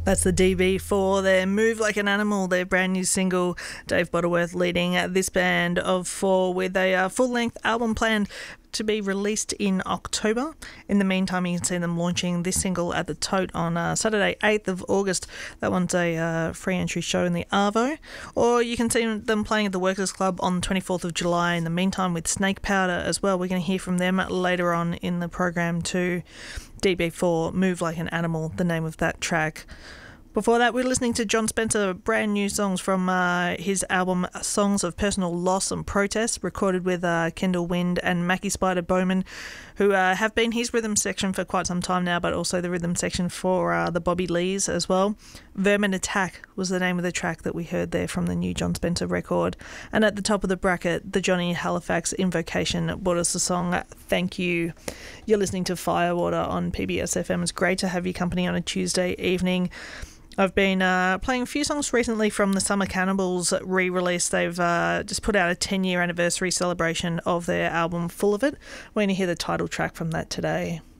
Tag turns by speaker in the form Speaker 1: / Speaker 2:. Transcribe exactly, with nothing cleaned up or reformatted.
Speaker 1: That's the D B for their Move Like an Animal, their brand new single. Dave Butterworth leading this band of four with a uh, full-length album planned to be released in October. In the meantime, you can see them launching this single at the Tote on uh, Saturday, eighth of August. That one's a uh, free entry show in the Arvo. Or you can see them playing at the Workers Club on the twenty-fourth of July. In the meantime, with Snake Powder as well. We're going to hear from them later on in the program too. D B four, Move Like an Animal, the name of that track. Before that, we we're listening to John Spencer, brand new songs from uh, his album Songs of Personal Loss and Protest, recorded with uh, Kendall Wind and Mackie Spider Bowman, who uh, have been his rhythm section for quite some time now, but also the rhythm section for uh, the Bobby Lees as well. Vermin Attack was the name of the track that we heard there from the new John Spencer record. And at the top of the bracket, the Johnny Halifax Invocation brought us the song Thank You. You're listening to Firewater on P B S F M. It's great to have your company on a Tuesday evening. I've been uh, playing a few songs recently from the Summer Cannibals re-release. They've uh, just put out a ten-year anniversary celebration of their album Full of It. We're going to hear the title track from that today.